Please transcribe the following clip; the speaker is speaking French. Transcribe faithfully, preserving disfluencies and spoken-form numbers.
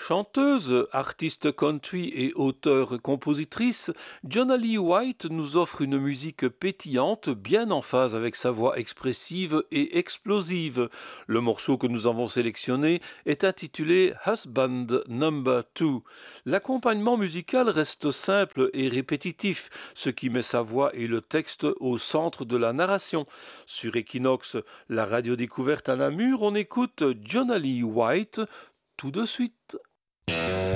Chanteuse, artiste country et auteure-compositrice, Jonna Lee White nous offre une musique pétillante, bien en phase avec sa voix expressive et explosive. Le morceau que nous avons sélectionné est intitulé Husband Number Two. L'accompagnement musical reste simple et répétitif, ce qui met sa voix et le texte au centre de la narration. Sur Equinox, la radio découverte à Namur, on écoute Jonna Lee White tout de suite.